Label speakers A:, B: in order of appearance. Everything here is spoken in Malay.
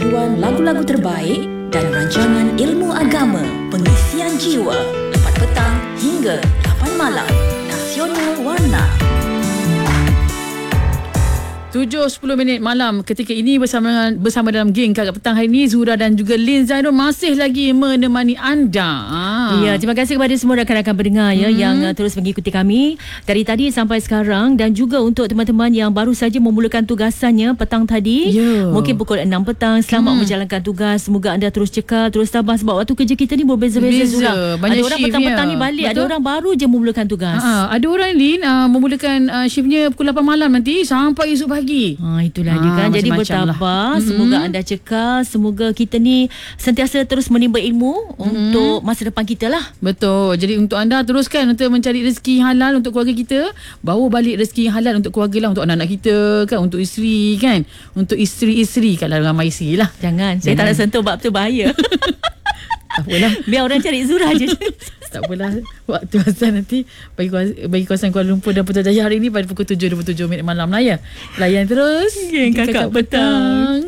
A: panduan lagu-lagu terbaik dan rancangan ilmu agama, pengisian jiwa, 4 petang hingga 8 malam. Nasional Warna.
B: 7.10 malam ketika ini bersama dalam geng Kakak Petang hari ini, Zura dan juga Lin Zainul masih lagi menemani anda.
C: Ya, terima kasih kepada semua rakan-rakan pendengar yang terus mengikuti kami dari tadi sampai sekarang, dan juga untuk teman-teman yang baru saja memulakan tugasannya petang tadi. Mungkin pukul 6 petang, selamat menjalankan tugas. Semoga anda terus cekal, terus tabah, sebab waktu kerja kita ni berbeza-beza Zura. Ada orang petang-petang ni balik, betul? Ada orang baru je memulakan tugas.
B: Ada orang Lin memulakan shiftnya pukul 8 malam nanti sampai esok pagi.
C: Itulah dia kan. Jadi bertabah, semoga anda cekal, semoga kita ni sentiasa terus menimba ilmu untuk masa depan kita lah.
B: Betul. Jadi untuk anda teruskan untuk mencari rezeki halal untuk keluarga kita, bawa balik rezeki halal untuk keluarga lah, untuk anak-anak kita kan, untuk isteri kan, untuk isteri-isteri, kalau ramai isteri lah.
C: Jangan. Saya tak nak sentuh bab tu, bahaya.
B: Tak apalah,
C: biar orang cari Zura je.
B: Tak apalah, waktu azan nanti bagi kawasan Kuala Lumpur dan Putrajaya hari ini pada pukul 7.27 malam lah ya. Layan terus
C: Kakak Petang.